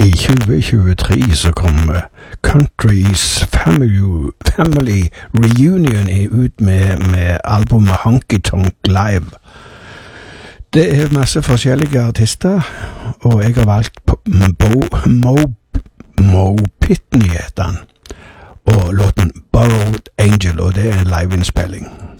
I 2023 så kom Country's Family Reunion ut med albumet Honky Tonk Live. Det er masse forskjellige artister, og jeg har valgt Mo Pitney heter han, og låten Borrowed Angel, og det er en liveinnspilling.